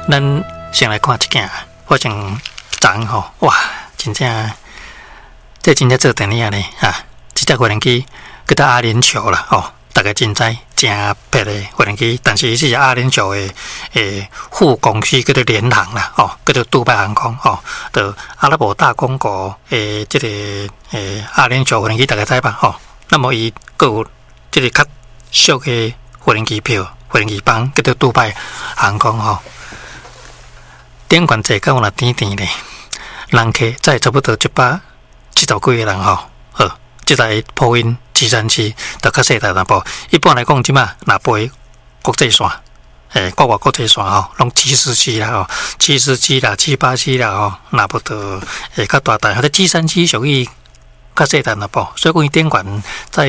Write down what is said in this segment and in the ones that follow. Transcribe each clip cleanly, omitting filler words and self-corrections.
咱先来看一件，我像昨吼，哇，真正，这真正做电影呢这只无人机叫做阿联酋啦，大家真知真撇的无人机，但是伊是阿联酋的副公司叫做联航啦，叫做杜拜航空就阿拉伯大公国这个阿联酋无人机大家知吧那么伊个有这个较俗的无人机票、无人机班叫做杜拜航空顶悬坐到若甜甜咧，人客载差不多170几个人这台波音737就较细台淡薄。一般来讲，即马若飞国际线，国外国际线拢747啦747啦787啦若不得较大台，或者737属于较细台淡薄。所以讲伊顶悬在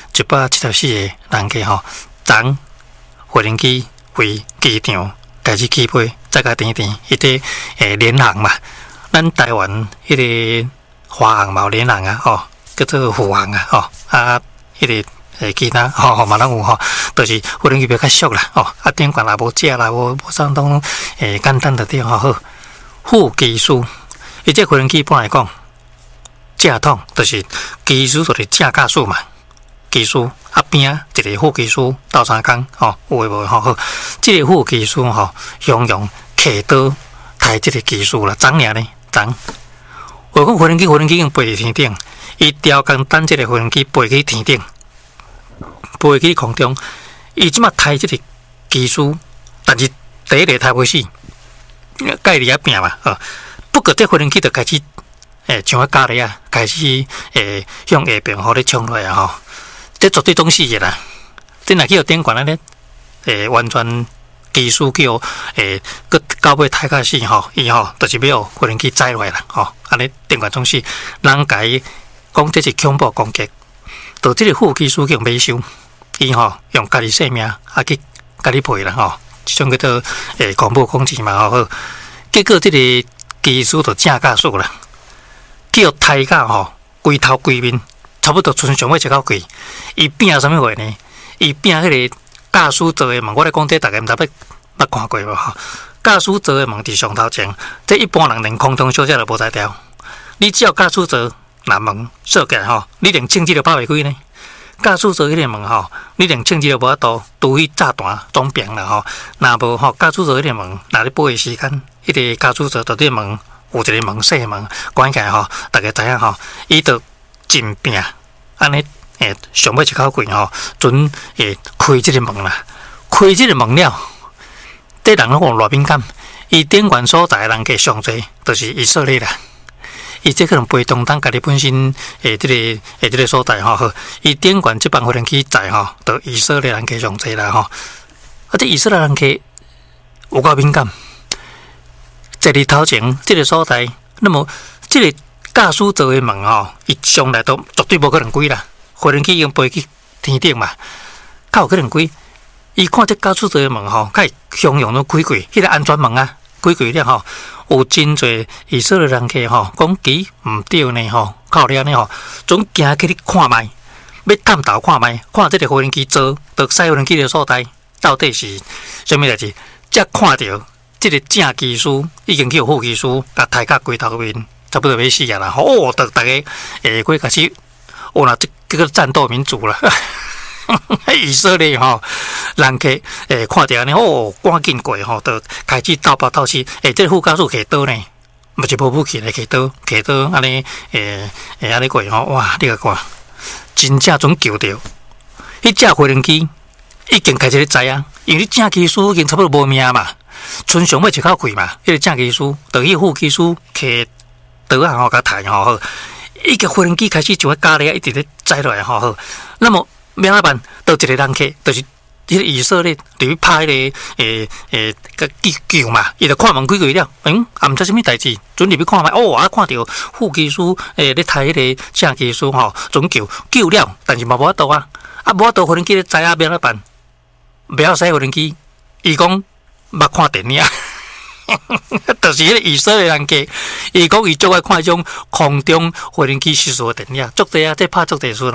174个人客昨无人机为机场开始起飞，再甲甜甜迄个联航嘛，咱台湾迄个华航嘛有联航叫做虎航迄个其他嘛拢有就是无人机比较俗啦顶悬也无食啦，无啥东简单的点好。副机师，伊这无人机本来讲正统就是机师就是正驾驶嘛，机师边一个副机师斗相共有诶无好，这个副机师常常骑刀抬这个机师啦，昨尔呢昨。我讲无人机已经飞伫天顶，伊调工等这个无人机飞去天顶，飞去空中，伊即马抬这个技术，但是第一个抬袂死，介里拼嘛不过这无人机就开始像个咖喱开始向下边互你冲落来这绝对总死的啦。这若去到顶悬咧完全技术叫佮到尾抬到死伊就是要无人机载落来啦安尼顶悬总死，人家讲这是恐怖攻击，就这个副技师叫买收，伊用家己性命去家己赔啦这种叫做恐怖攻击嘛结果这个技师就正驾驶啦，叫抬到规头规面差不多村上尾一口气，伊拼什么话呢？伊拼迄个驾驶座的门，我来讲这大家毋知捌看过无驾驶座的门伫上头前，这一般人连空中小姐都无才调。你只要驾驶座若门锁起来你连镜子都拍袂开呢。驾驶座迄个门你连镜子都无法度，除非炸弹装病啦若无驾驶座迄个门，若你飞的时间，迄个驾驶座到底门有一个门细门关起来大家知影伊就真拼，安尼上尾一口气准开这个门啦，开这个门了，这人拢有偌敏感，伊顶悬所在的人客上侪就是以色列啦。伊这可能飞东当家己本身这个所在伊顶悬这帮无人机载就以色列人客上侪啦这以色列人客有够敏感，在日头前这个所在，那么这个驾驶座的门伊上来都绝对无可能开啦，无人机已经飞去天顶嘛，较有可能开。伊看这驾驶座的门较会相容都开开，迄个安全门开开了有真侪以色列人客讲奇毋对呢靠了呢总行去你看卖，要探头看卖，看这个无人机做到驶无人机的所在到底是啥物代志，才看到这个正技师已经去有副技师甲抬到规头面，差不多要死啊啦就大家过开始这个战斗民族啦以色列人客看到呢赶紧过就开始斗爆斗死这个副驾驶摕刀呢，嘛是无武器来摕刀安尼安尼过哇你个看真正准救着迄只无人机已经开始咧知因为你正技师已经差不多无命嘛，剩上尾一口气嘛，迄个正技师就迄副技师摕刀甲抬伊个无人机开始像个咖喱一直咧载落来那么要怎办？就一个人客，就是迄个以色列就去拍迄个救嘛，伊就看门开开了，也毋知啥物代志，准入去看卖，看到副技师咧抬迄个正技师准救了，但是嘛无法度无法度无人机咧载要怎办？不要使无人机，伊讲捌看电影。就是迄个以色列人客，伊讲伊最爱看迄种空中无人机失事的电影，足济这拍足济次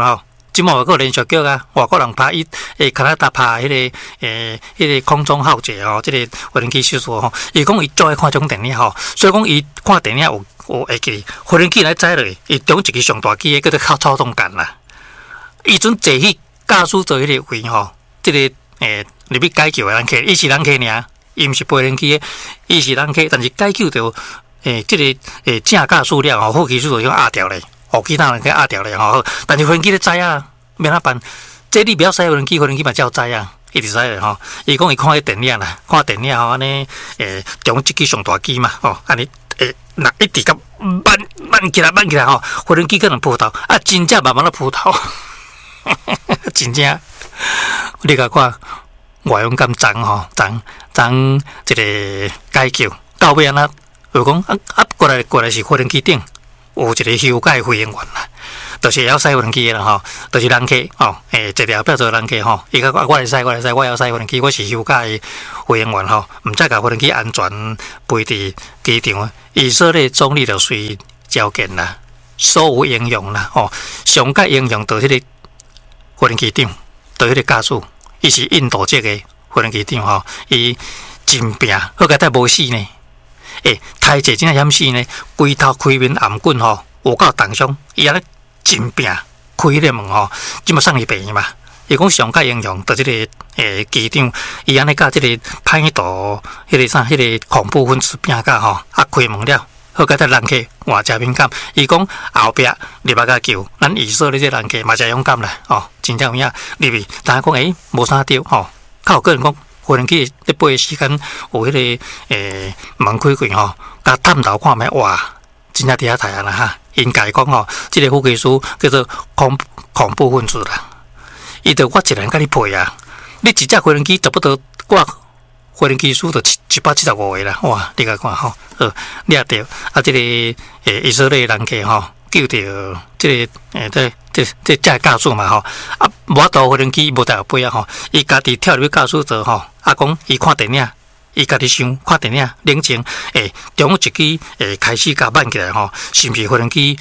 即满外国连续剧啊，外国人拍加拿大拍迄个空中浩劫吼，即个无人机失事吼，伊讲伊最爱看种电影吼，所以讲伊看电影有会记，无人机来载落，伊中一支上大机的叫做操纵杆啦。伊阵坐去驾驶座迄个位吼，即个入去解救的人客，伊是人客尔，伊毋是飞人机的，伊是人客，但是解救着即个正驾驶了吼，后期就用压掉咧。哦，其他人给压掉了吼，但是飞机咧知啊，免哪办？这你不要使飞机嘛照知啊，一直使咧吼。伊讲伊看迄电影啦，看电影吼安尼，中一支上大机嘛，吼，安尼那一直甲慢起来吼，飞机可能扑头啊，真正慢慢咧扑头，真正，你甲看外勇敢争吼，争一个解救，到尾安那，就讲过来是飞机顶。有一个休假飞行员啦，就是会晓驶无人机啦吼，就是人客吼，一条标做人客吼，伊讲我会使，我晓驶无人机，我是休假的飞行员吼，毋才甲无人机安全飞伫机场。以色列总理就随召见啦，所有英雄啦吼，上届英雄就是迄个无人机长，就是迄个驾驶，伊是印度籍的无人机长吼，伊真拼，好佳才无死呢。太济真险死呢！规头开面颔棍吼，有够重伤，伊安尼真拼开迄个门吼，即么送去病院嘛。伊讲上届英雄，就是这个机长，伊安尼甲即个歹徒，迄个啥，迄个恐怖分子拼甲吼，啊开门了，好佳才人客换真敏感。伊讲后壁入来甲救，咱以色列这人客嘛真勇敢啦，哦，真正有影入去，但系讲无啥着吼，较有个人讲。无人机咧飞的时间有迄个门开开吼，甲探头看觅哇，真正伫遐台啊啦哈！因家讲吼，即个副技师叫做恐怖分子啦，伊着我一个人甲你配啊！你一只飞人机差不多，我飞人机师着775个啦，哇！你甲看吼，你也着啊！即个以色列人客吼，救着即个这驾驶嘛吼，啊无法度飞人机无在后背啊吼，伊家己跳入去驾驶座吼。啊，讲伊看电影，伊家己想看电影，冷静中一支开始甲慢起来吼，是毋是飞人机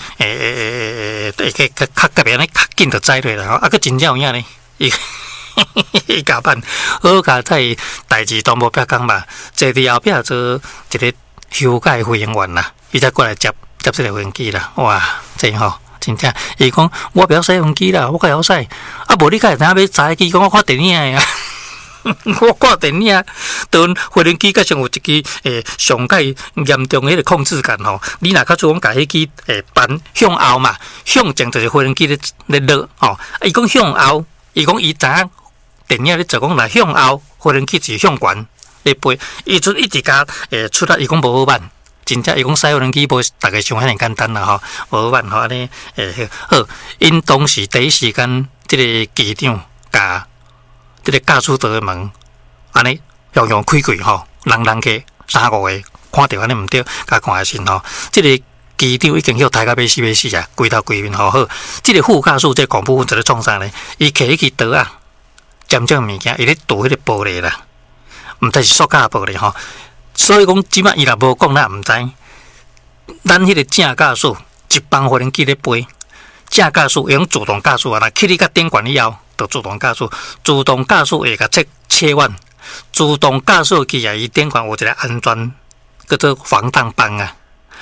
较隔壁安尼较紧就载落来吼，啊，佫真正有影呢，伊甲慢，好佳在代志都无别讲嘛，坐伫后壁做一个休假飞行员啦，伊才过来接这个飞机啦，哇，真吼。真正，伊讲我不晓驶飞机啦，我较晓驶，啊无你敢会知影要载机？讲我看电影呀。我看电影，当飞人机加上有一支上界严重迄个控制感吼，你若较做讲，甲迄支扳向后嘛，向前就是飞人机咧落吼。伊讲向后，伊讲伊知影电影咧做讲，若向后，飞人机是向前咧飞。伊阵一直甲出来，伊讲无好办，真正伊讲驶飞人机无大家想遐尔简单啦吼，无好办吼安尼好。因当时第一时间，即个机长甲。这个驾驶座的门，安尼样样开开吼，人客3、5个看到安尼毋对，甲看下身吼。这个机长已经晓抬到要死啊，规头规面吼好。这个副驾驶这恐怖分子咧创啥呢？伊摕去刀啊，尖物件，伊咧倒迄个玻璃啦，毋知是塑胶玻璃吼。所以讲，即摆伊若无讲，咱毋知。咱迄个正驾驶一帮飞人机咧飞，正驾驶用自动驾驶啊，若去你甲顶管以后。自动驾驶，自动驾驶会甲切换，自动驾驶机啊，伊顶管有一个安全叫做防弹帮啊。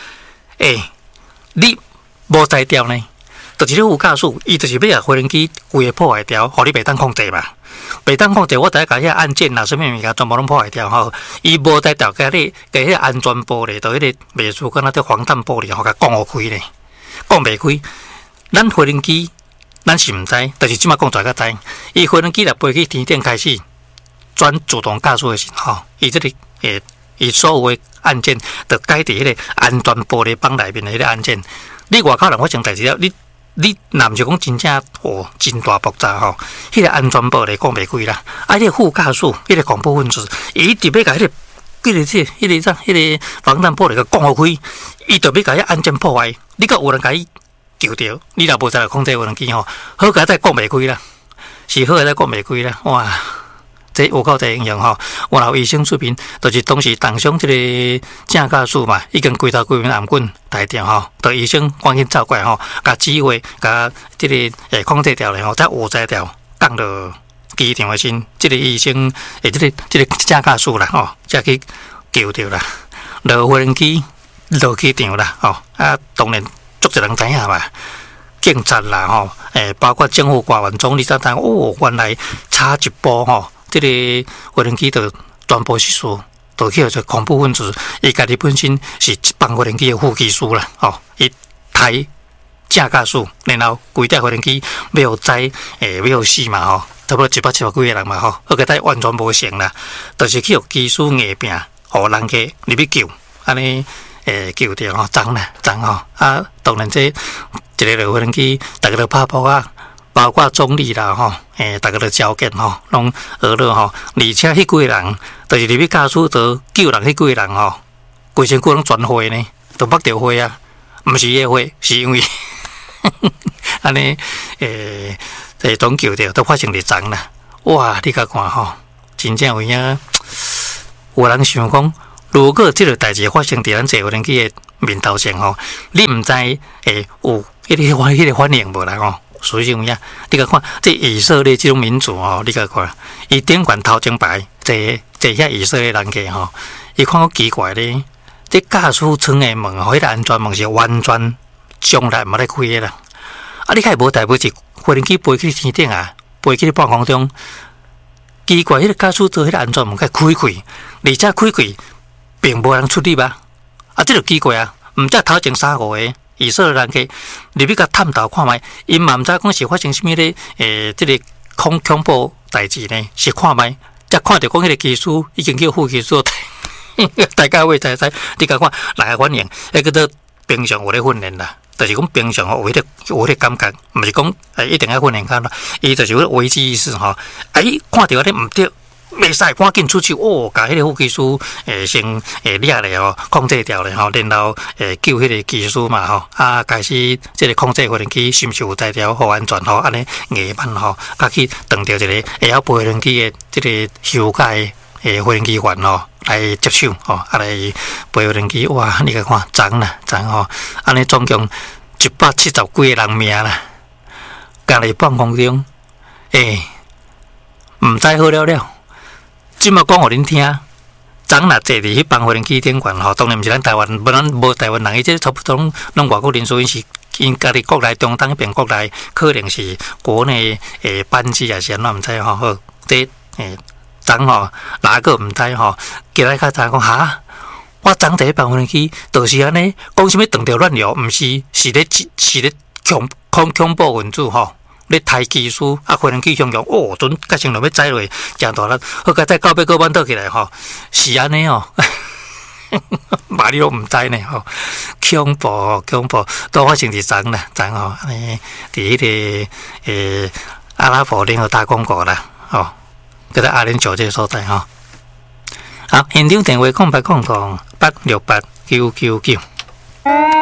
你无摘掉呢，就是你副驾驶，伊就是要把飞人机规个破坏掉，互你袂当控制嘛。袂当控制，我第一甲遐按键啦，什么物件全部拢破坏掉吼。伊无摘掉，甲迄个安全玻璃，就迄个袂输，敢若叫防弹玻璃，互甲讲互开咧，讲袂开，咱飞人机。咱是毋知，但是即马讲出来较知。伊飞人机若飞去天顶开始转自动驾驶的时候，伊这个伊所有的按键，就改伫迄个安全玻璃帮内面的迄个按键。你外口人发生代志了，你若毋是讲真正真大爆炸吼，迄个安全玻璃讲袂开啦。啊，迄个副驾驶，迄个恐怖分子，伊特别甲迄个防弹玻璃个讲互开，伊特别甲迄按键破坏，你甲有人甲伊。救着，你若无在来控制无人机吼，好佳在讲袂开啦，是好佳在讲袂开啦，哇！ 这有够侪应用吼，我老医生出面，就是当时当上这个正驾驶嘛，已经规头规面暗棍大掉吼，到医生赶紧走过来吼，甲指挥，甲这个控制掉咧吼，再握在掉，降到机场的时，这个医生这个正驾驶啦吼，才去救着啦，落无人机落机场啦吼，当然足侪人知影嘛。警察啦吼，包括政府官员、总理等等，原来差一步吼，这个无人机就全部失事，就去做恐怖分子。伊家己本身是一帮无人机的副机师啦，吼，伊开正驾驶，然后规台无人机要载要死嘛吼，差不多170几个人嘛吼，而个台完全无成啦，就是去互机师硬拼，互人家入去救，安尼救着吼，脏吼，当然这。一个无人机，大家都拍波啊，包括总理啦吼，大家都交见吼，拢学了吼。而且迄几个人，就是入去驾驶座救人迄几个人吼，规身躯拢全灰呢，都目着灰啊，毋是迄灰，是因为安尼总救着都发生伫昨啦。哇，你甲看吼，真正有影，有人想讲，如果即个代志发生伫咱坐无人机的面头前吼，你毋知有。迄个反应无啦吼，所以有影，你甲看，这以色列这种民族吼，你甲看，伊顶悬头前排，坐遐以色列人家吼，伊看好奇怪咧，这驾驶舱的门吼，迄个安全门是完全从来无咧开的啦。你看无代表是无人机飞去天顶啊，飞去半空中，奇怪，迄个驾驶座迄个安全门开开，而且开并无人出力吧？这就奇怪啊，毋则头前3、5个。以色列人去入去甲探头看卖，因嘛毋知讲是发生什么咧？这个恐怖代志呢？是看卖，才看到讲迄个技术已经叫副技术，大家会知，你甲看哪个反应？迄个都平常有咧训练啦，就是讲平常有迄个感觉，毋是讲一定要训练看啦。伊就是有危机意识吼，看到咧毋对。袂使赶紧出去甲迄个副技师先掠咧吼，控制掉咧吼，然后救迄个技师嘛吼，开始即个控制无人机是毋是有在条好安全吼，安尼硬慢吼，甲去当着一个会晓飞无人机的即个休假的无人机员吼来接手吼，来飞无人机哇！你甲看涨吼，安尼总共170几个人命啦，甲咧半空中毋知好了。即马讲互恁听，昨若坐伫迄帮无人机顶悬吼，当然毋是咱台湾，无台湾人，伊即差不多拢外国人，所以是因家己国内中东迄边国内，可能是国内班机也是安怎毋知吼。好，这昨吼哪个毋知吼，今日较早讲哈，我昨坐迄帮无人机，就是安尼，讲啥物断条乱流，毋是咧恐怖分子吼。咧抬技术无人机向准甲成落要载落，诚大力，好甲再到尾个弯倒起来吼，是安尼哦，嘛你都毋知呢吼，恐怖，都发生伫昨吼，伫迄个阿拉伯联合大公国啦，吼，叫做阿联酋这个所在吼。好，现场电话0800-868-999。